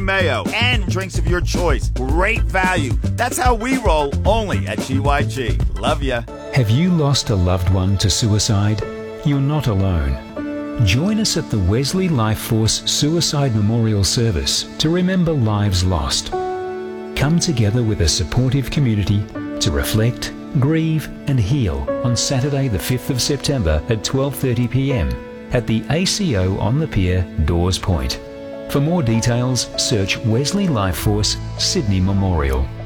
mayo, and drinks of your choice. Great value. That's how we roll, only at GYG. Love ya. Have you lost a loved one to suicide? You're not alone. Join us at the Wesley Life Force Suicide Memorial Service to remember lives lost. Come together with a supportive community to reflect, grieve and heal on Saturday the 5th of September at 12:30 p.m. at the ACO on the Pier, Dawes Point. For more details, search Wesley Life Force Sydney Memorial.